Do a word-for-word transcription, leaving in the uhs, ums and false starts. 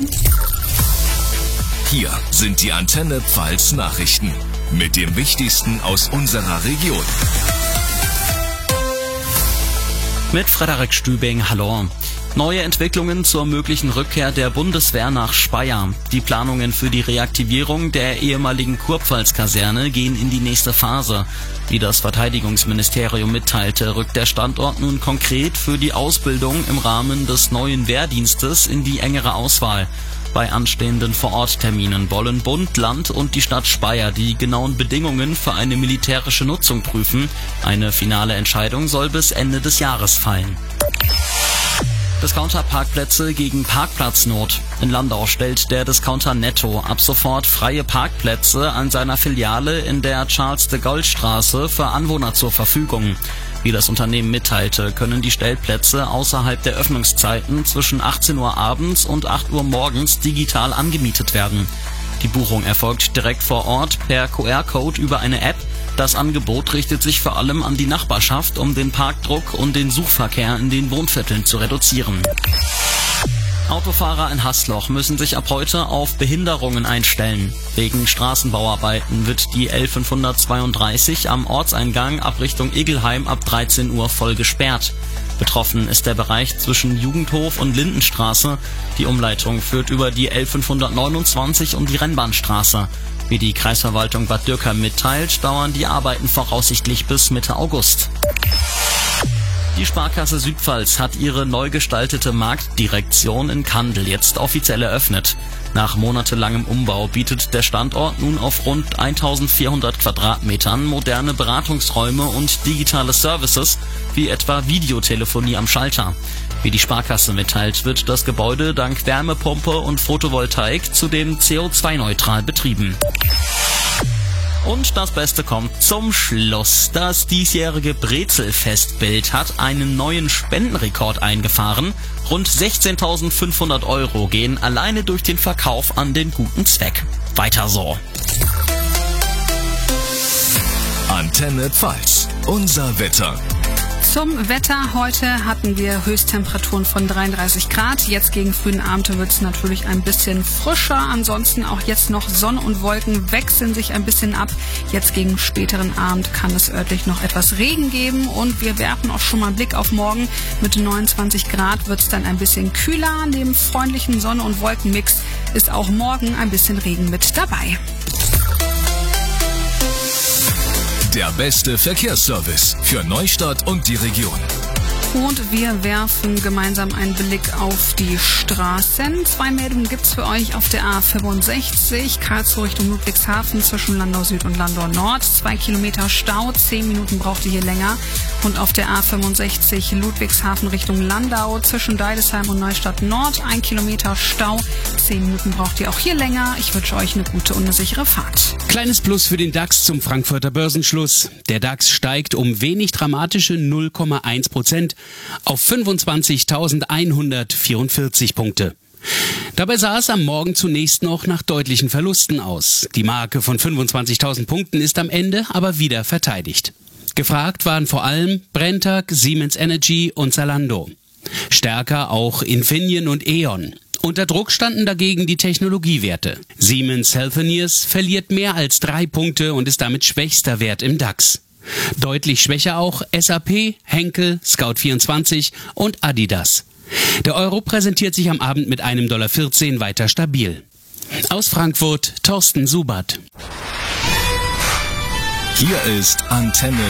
Hier sind die Antenne Pfalz Nachrichten mit dem Wichtigsten aus unserer Region. Mit Frederik Stübing, hallo. Neue Entwicklungen zur möglichen Rückkehr der Bundeswehr nach Speyer. Die Planungen für die Reaktivierung der ehemaligen Kurpfalz-Kaserne gehen in die nächste Phase. Wie das Verteidigungsministerium mitteilte, rückt der Standort nun konkret für die Ausbildung im Rahmen des neuen Wehrdienstes in die engere Auswahl. Bei anstehenden Vorortterminen wollen Bund, Land und die Stadt Speyer die genauen Bedingungen für eine militärische Nutzung prüfen. Eine finale Entscheidung soll bis Ende des Jahres fallen. Discounter-Parkplätze gegen Parkplatznot. In Landau stellt der Discounter Netto ab sofort freie Parkplätze an seiner Filiale in der Charles-de-Gaulle-Straße für Anwohner zur Verfügung. Wie das Unternehmen mitteilte, können die Stellplätze außerhalb der Öffnungszeiten zwischen achtzehn Uhr abends und acht Uhr morgens digital angemietet werden. Die Buchung erfolgt direkt vor Ort per Q R-Code über eine App. Das Angebot richtet sich vor allem an die Nachbarschaft, um den Parkdruck und den Suchverkehr in den Wohnvierteln zu reduzieren. Autofahrer in Haßloch müssen sich ab heute auf Behinderungen einstellen. Wegen Straßenbauarbeiten wird die L fünfhundertzweiunddreißig am Ortseingang ab Richtung Igelheim ab dreizehn Uhr voll gesperrt. Betroffen ist der Bereich zwischen Jugendhof und Lindenstraße. Die Umleitung führt über die L fünfhundertneunundzwanzig und die Rennbahnstraße. Wie die Kreisverwaltung Bad Dürkheim mitteilt, dauern die Arbeiten voraussichtlich bis Mitte August. Die Sparkasse Südpfalz hat ihre neu gestaltete Marktdirektion in Kandel jetzt offiziell eröffnet. Nach monatelangem Umbau bietet der Standort nun auf rund eintausendvierhundert Quadratmetern moderne Beratungsräume und digitale Services, wie etwa Videotelefonie am Schalter. Wie die Sparkasse mitteilt, wird das Gebäude dank Wärmepumpe und Photovoltaik zudem C O zwei neutral betrieben. Und das Beste kommt zum Schluss. Das diesjährige Brezelfestbild hat einen neuen Spendenrekord eingefahren. Rund sechzehntausendfünfhundert Euro gehen alleine durch den Verkauf an den guten Zweck. Weiter so. Antenne Pfalz, unser Wetter. Zum Wetter. Heute hatten wir Höchsttemperaturen von dreiunddreißig Grad. Jetzt gegen frühen Abend wird es natürlich ein bisschen frischer. Ansonsten auch jetzt noch Sonne und Wolken wechseln sich ein bisschen ab. Jetzt gegen späteren Abend kann es örtlich noch etwas Regen geben. Und wir werfen auch schon mal einen Blick auf morgen. Mit neunundzwanzig Grad wird es dann ein bisschen kühler. Neben freundlichen Sonne- und Wolkenmix ist auch morgen ein bisschen Regen mit dabei. Der beste Verkehrsservice für Neustadt und die Region. Und wir werfen gemeinsam einen Blick auf die Straßen. Zwei Meldungen gibt's für euch auf der A fünfundsechzig, Karlsruhe Richtung Ludwigshafen zwischen Landau Süd und Landau Nord. Zwei Kilometer Stau, zehn Minuten braucht ihr hier länger. Und auf der A fünfundsechzig, Ludwigshafen Richtung Landau zwischen Deidesheim und Neustadt Nord. Ein Kilometer Stau, zehn Minuten braucht ihr auch hier länger. Ich wünsche euch eine gute und eine sichere Fahrt. Kleines Plus für den DAX zum Frankfurter Börsenschluss. Der DAX steigt um wenig dramatische null Komma eins Prozent auf fünfundzwanzigtausendeinhundertvierundvierzig Punkte. Dabei sah es am Morgen zunächst noch nach deutlichen Verlusten aus. Die Marke von fünfundzwanzigtausend Punkten ist am Ende aber wieder verteidigt. Gefragt waren vor allem Brenntag, Siemens Energy und Zalando. Stärker auch Infineon und E.ON. Unter Druck standen dagegen die Technologiewerte. Siemens Healthineers verliert mehr als drei Punkte und ist damit schwächster Wert im DAX. Deutlich schwächer auch S A P, Henkel, Scout vierundzwanzig und Adidas. Der Euro präsentiert sich am Abend mit einem Komma vierzehn Dollar weiter stabil. Aus Frankfurt, Thorsten Subert. Hier ist Antenne